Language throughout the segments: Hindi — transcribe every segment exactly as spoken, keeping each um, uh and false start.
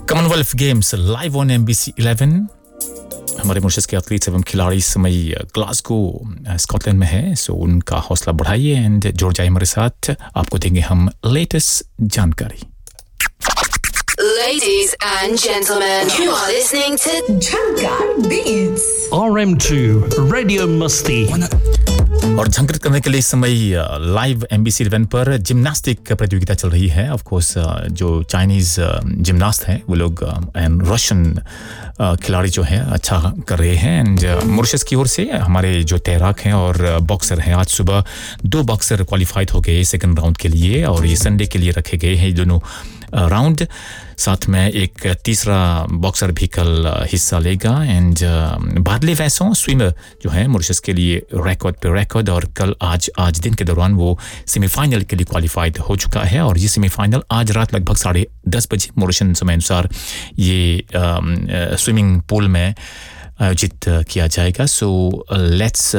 Commonwealth games live on MBC eleven. हमारे मॉरिशस के एथलीट्स एवं खिलाड़ी इस समय ग्लासगो स्कॉटलैंड में है, सो उनका हौसला बढ़ाइए एंड जुड़ जाइए हमारे साथ। आपको देंगे हम लेटेस्ट जानकारी। Ladies and gentlemen, you are listening to Jhangar Beats R M two Radio Musti। और झंकृत करने के लिए इस समय लाइव एमबीसी इलेवन पर जिम्नास्टिक प्रतियोगिता चल रही है। ऑफ कोर्स जो चाइनीज जिम्नास्ट हैं वो लोग एंड रशियन खिलाड़ी जो हैं अच्छा कर रहे हैं। एंड मॉरिशस की ओर से हमारे जो तैराक हैं और बॉक्सर हैं, आज सुबह दो बॉक्सर क्वालिफाइड हो गए सेकंड राउंड के लिए और ये संडे के लिए रखे गए हैं दोनों राउंड। साथ में एक तीसरा बॉक्सर भी कल हिस्सा लेगा। एंड बादले वैसों स्विमर जो है मॉरिशस के लिए रिकॉर्ड पे रिकॉर्ड, और कल आज आज दिन के दौरान वो सेमीफाइनल के लिए क्वालिफाइड हो चुका है। और ये सेमीफाइनल आज रात लगभग साढ़े दस बजे मॉरिशन समय अनुसार ये स्विमिंग पूल में आयोजित किया जाएगा। सो लेट्स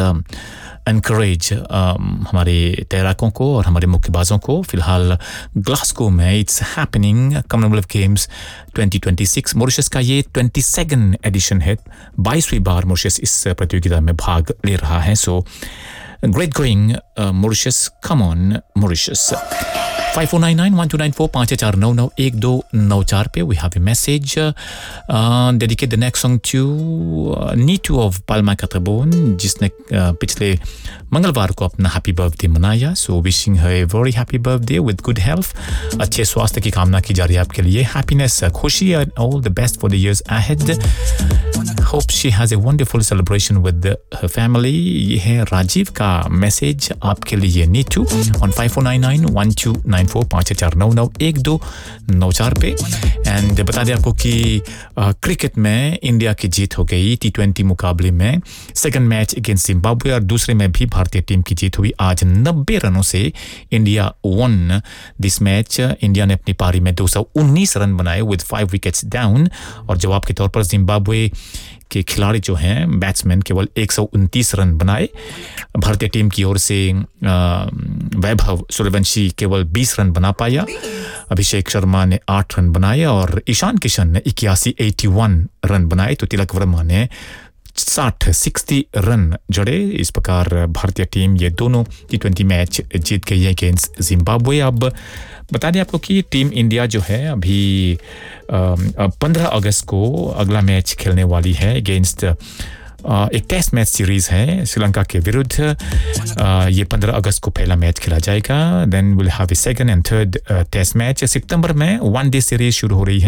एनकरेज हमारे तैराकों को और हमारे मुक्केबाजों को। फिलहाल ग्लासगो में it's happening Commonwealth games twenty twenty six. Mauritius का ये ट्वेंटी सेकंड एडिशन है, बाईसवीं बार मॉरिशस इस प्रतियोगिता में भाग ले रहा है। So great going Mauritius, come on Mauritius. five four nine nine one two nine four पाँच चार नौ नौ एक दो नौ चार पे we have a message. uh, dedicate the next song to uh, Nitu of Palma Katabon, जिसने uh, पिछले मंगलवार को अपना हैप्पी बर्थडे मनाया। so wishing her a very happy birthday with good health, अच्छे स्वास्थ्य की कामना की जा रही है आपके लिए। happiness, खुशी and all the best for the years ahead. hope she has a wonderful celebration with the, her family. ये है राजीव का मैसेज आपके लिए Neetu on five four nine nine one two nine four पाँच चार नौ नौ एक दो नौ चार पे। एंड बता दें आपको कि क्रिकेट में इंडिया की जीत हो गई टी ट्वेंटी मुकाबले में। सेकंड मैच अगेंस्ट जिम्बाब्वे और दूसरे में भी भारतीय टीम की जीत हुई। आज नब्बे रनों से India one this match. India ने अपनी पारी में दो सौ उन्नीस रन बनाए विद फाइव विकेट्स डाउन, और जवाब के तौर पर जिम्बाब्वे के खिलाड़ी जो हैं बैट्समैन केवल एक सौ उनतीस रन बनाए। भारतीय टीम की ओर से वैभव सूर्यवंशी केवल बीस रन बना पाया, अभिषेक शर्मा ने आठ रन बनाए और ईशान किशन ने इक्यासी इक्यासी रन बनाए, तो तिलक वर्मा ने साठ साठ रन जड़े। इस प्रकार भारतीय टीम ये दोनों टी ट्वेंटी मैच जीत गई है अगेंस्ट जिम्बाब्वे। अब बता दें आपको कि टीम इंडिया जो है अभी पंद्रह अगस्त को अगला मैच खेलने वाली है अगेंस्ट एक टेस्ट मैच सीरीज है श्रीलंका के विरुद्ध। ये पंद्रह अगस्त को पहला मैच खेला जाएगा। Then will have a second and third test match. सितंबर में वन डे सीरीज शुरू हो रही है